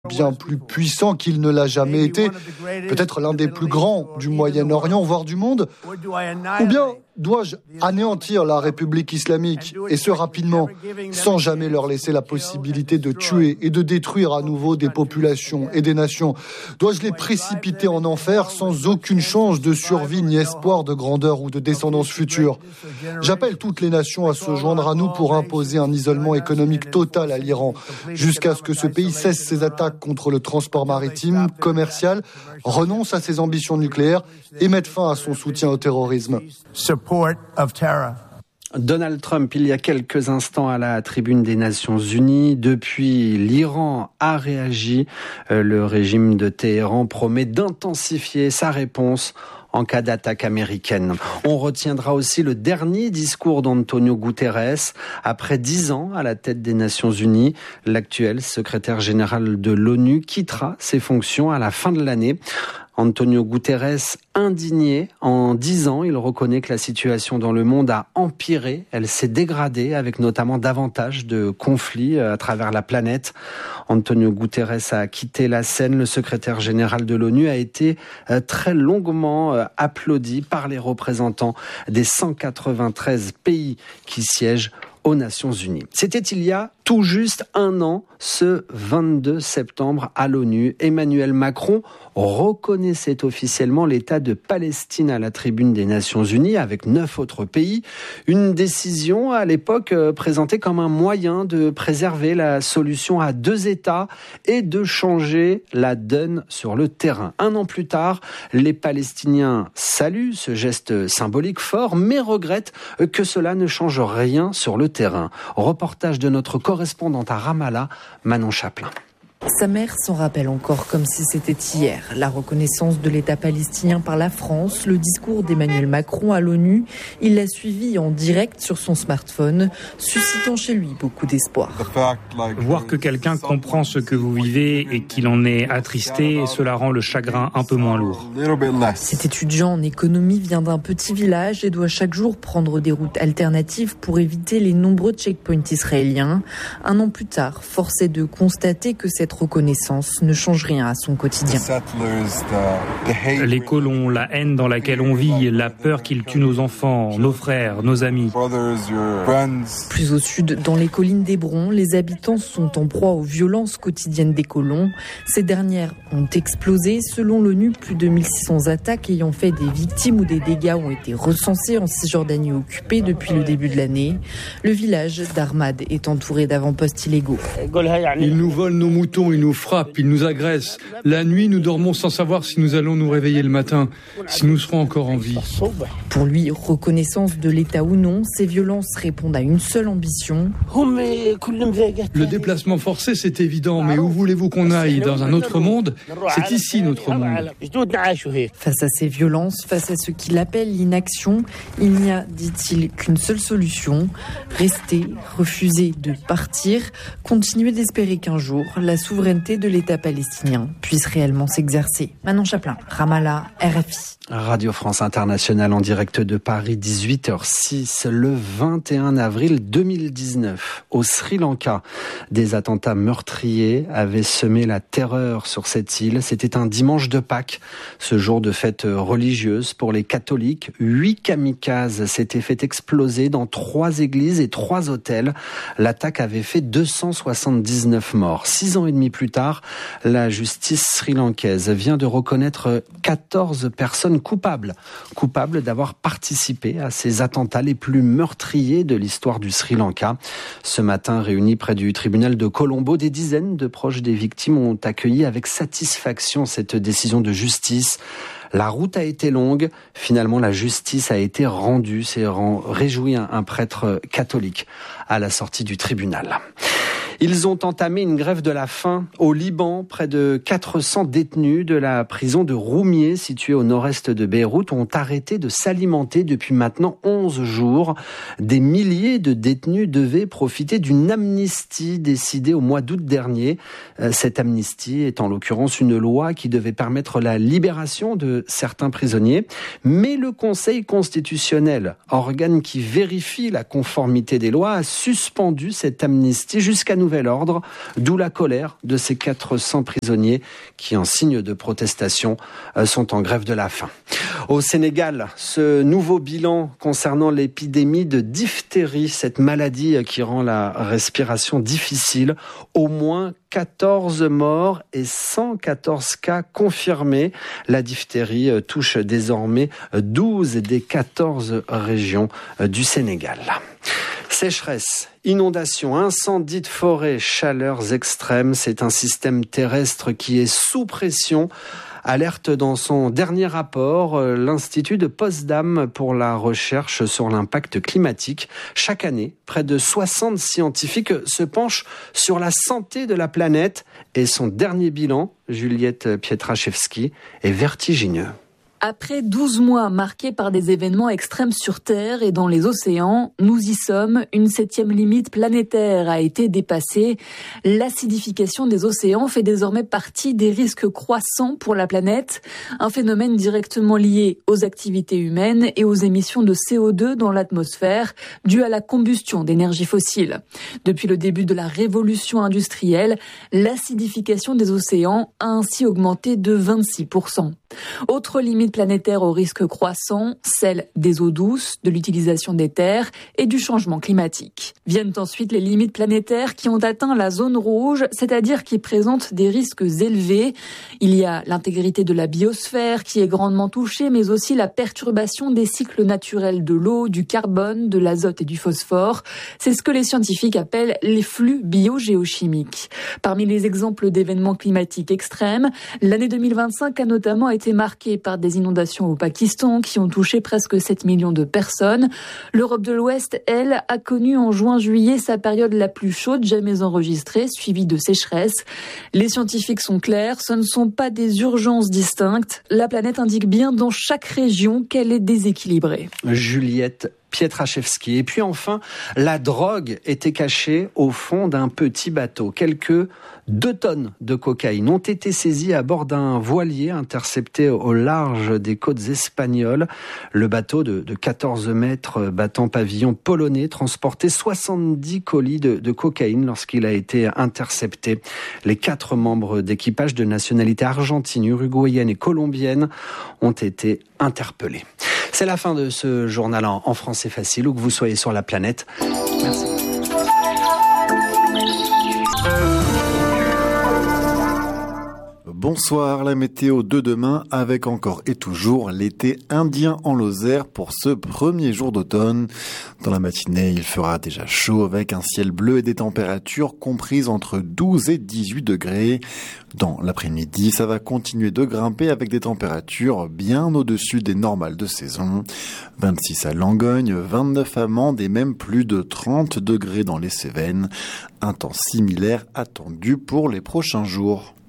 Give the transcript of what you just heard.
bien plus puissant qu'il ne l'a jamais été, peut-être l'un des plus grands du Moyen-Orient, voire du monde, ou bien dois-je anéantir la République islamique, et ce rapidement, sans jamais leur laisser la possibilité de tuer et de détruire à nouveau des populations et des nations? Dois-je les précipiter en enfer sans aucune chance de survie ni espoir de grandeur ou de descendance future? J'appelle toutes les nations à se joindre à nous pour imposer un isolement économique total à l'Iran, jusqu'à ce que ce pays cesse ses attaques contre le transport maritime, commercial, renonce à ses ambitions nucléaires et mette fin à son soutien au terrorisme. Donald Trump, il y a quelques instants à la tribune des Nations Unies. Depuis, l'Iran a réagi. Le régime de Téhéran promet d'intensifier sa réponse en cas d'attaque américaine. On retiendra aussi le dernier discours d'Antonio Guterres. Après 10 ans à la tête des Nations Unies, l'actuel secrétaire général de l'ONU quittera ses fonctions à la fin de l'année. Antonio Guterres, indigné, en 10 ans, il reconnaît que la situation dans le monde a empiré. Elle s'est dégradée avec notamment davantage de conflits à travers la planète. Antonio Guterres a quitté la scène. Le secrétaire général de l'ONU a été très longuement applaudi par les représentants des 193 pays qui siègent aux Nations Unies. C'était il y a tout juste un an, ce 22 septembre à l'ONU. Emmanuel Macron reconnaissait officiellement l'État de Palestine à la tribune des Nations Unies avec 9 autres pays. Une décision à l'époque présentée comme un moyen de préserver la solution à 2 États et de changer la donne sur le terrain. Un an plus tard, les Palestiniens saluent ce geste symbolique fort, mais regrettent que cela ne change rien sur le terrain. Reportage de notre correspondante à Ramallah, Manon Chaplin. Sa mère s'en rappelle encore comme si c'était hier. La reconnaissance de l'État palestinien par la France, le discours d'Emmanuel Macron à l'ONU, il l'a suivi en direct sur son smartphone, suscitant chez lui beaucoup d'espoir. Voir que quelqu'un comprend ce que vous vivez et qu'il en est attristé, cela rend le chagrin un peu moins lourd. Cet étudiant en économie vient d'un petit village et doit chaque jour prendre des routes alternatives pour éviter les nombreux checkpoints israéliens. Un an plus tard, force est de constater que cette reconnaissance ne change rien à son quotidien. Les colons, la haine dans laquelle on vit, la peur qu'ils tuent nos enfants, nos frères, nos amis. Plus au sud, dans les collines d'Hébron, les habitants sont en proie aux violences quotidiennes des colons. Ces dernières ont explosé. Selon l'ONU, plus de 1600 attaques ayant fait des victimes ou des dégâts ont été recensés en Cisjordanie occupée depuis le début de l'année. Le village d'Armad est entouré d'avant-postes illégaux. Ils nous volent nos moutons, ils nous frappent, ils nous agressent. La nuit, nous dormons sans savoir si nous allons nous réveiller le matin, si nous serons encore en vie. Pour lui, reconnaissance de l'État ou non, ces violences répondent à une seule ambition. Le déplacement forcé, c'est évident, mais où voulez-vous qu'on aille? Dans un autre monde? C'est ici notre monde. Face à ces violences, face à ce qu'il appelle l'inaction, il n'y a, dit-il, qu'une seule solution. Rester, refuser de partir, continuer d'espérer qu'un jour, la souveraineté de l'État palestinien puisse réellement s'exercer. Manon Chaplin, Ramallah, RFI. Radio France Internationale en direct de Paris, 18h06, le 21 avril 2019. Au Sri Lanka, des attentats meurtriers avaient semé la terreur sur cette île. C'était un dimanche de Pâques, ce jour de fête religieuse pour les catholiques. 8 kamikazes s'étaient fait exploser dans 3 églises et 3 hôtels. L'attaque avait fait 279 morts. 6 ans et demi plus tard, la justice sri-lankaise vient de reconnaître 14 personnes coupables d'avoir participé à ces attentats les plus meurtriers de l'histoire du Sri Lanka. Ce matin, réunis près du tribunal de Colombo, des dizaines de proches des victimes ont accueilli avec satisfaction cette décision de justice. La route a été longue, finalement la justice a été rendue, s'est réjoui un prêtre catholique à la sortie du tribunal. Ils ont entamé une grève de la faim au Liban. Près de 400 détenus de la prison de Roumieh, située au nord-est de Beyrouth, ont arrêté de s'alimenter depuis maintenant 11 jours. Des milliers de détenus devaient profiter d'une amnistie décidée au mois d'août dernier. Cette amnistie est en l'occurrence une loi qui devait permettre la libération de certains prisonniers. Mais le Conseil constitutionnel, organe qui vérifie la conformité des lois, a suspendu cette amnistie jusqu'à nouvel nouvel ordre, d'où la colère de ces 400 prisonniers qui, en signe de protestation, sont en grève de la faim. Au Sénégal, ce nouveau bilan concernant l'épidémie de diphtérie, cette maladie qui rend la respiration difficile, au moins 14 morts et 114 cas confirmés. La diphtérie touche désormais 12 des 14 régions du Sénégal. Sécheresse, inondations, incendies de forêt, chaleurs extrêmes, c'est un système terrestre qui est sous pression. Alerte dans son dernier rapport l'Institut de Potsdam pour la recherche sur l'impact climatique. Chaque année, près de 60 scientifiques se penchent sur la santé de la planète et son dernier bilan, Juliette Pietraszewski, est vertigineux. Après 12 mois marqués par des événements extrêmes sur Terre et dans les océans, nous y sommes. Une 7e limite planétaire a été dépassée. L'acidification des océans fait désormais partie des risques croissants pour la planète. Un phénomène directement lié aux activités humaines et aux émissions de CO2 dans l'atmosphère, dû à la combustion d'énergie fossile. Depuis le début de la révolution industrielle, l'acidification des océans a ainsi augmenté de 26%. Autre limite planétaire au risque croissant, celle des eaux douces, de l'utilisation des terres et du changement climatique. Viennent ensuite les limites planétaires qui ont atteint la zone rouge, c'est-à-dire qui présentent des risques élevés. Il y a l'intégrité de la biosphère qui est grandement touchée, mais aussi la perturbation des cycles naturels de l'eau, du carbone, de l'azote et du phosphore. C'est ce que les scientifiques appellent les flux biogéochimiques. Parmi les exemples d'événements climatiques extrêmes, l'année 2025 a notamment été marquée par des inondations au Pakistan qui ont touché presque 7 millions de personnes. L'Europe de l'Ouest, elle, a connu en juin-juillet sa période la plus chaude jamais enregistrée, suivie de sécheresse. Les scientifiques sont clairs, ce ne sont pas des urgences distinctes. La planète indique bien dans chaque région qu'elle est déséquilibrée. Juliette Pietraszewski. Et puis enfin, la drogue était cachée au fond d'un petit bateau. Quelques 2 tonnes de cocaïne ont été saisies à bord d'un voilier intercepté au large des côtes espagnoles. Le bateau de 14 mètres battant pavillon polonais transportait 70 colis de cocaïne lorsqu'il a été intercepté. Les 4 membres d'équipage de nationalité argentine, uruguayenne et colombienne ont été interpellés. C'est la fin de ce journal en français facile, où que vous soyez sur la planète. Merci. Bonsoir, la météo de demain avec encore et toujours l'été indien en Lozère pour ce premier jour d'automne. Dans la matinée, il fera déjà chaud avec un ciel bleu et des températures comprises entre 12 et 18 degrés. Dans l'après-midi, ça va continuer de grimper avec des températures bien au-dessus des normales de saison. 26 à Langogne, 29 à Mende et même plus de 30 degrés dans les Cévennes. Un temps similaire attendu pour les prochains jours.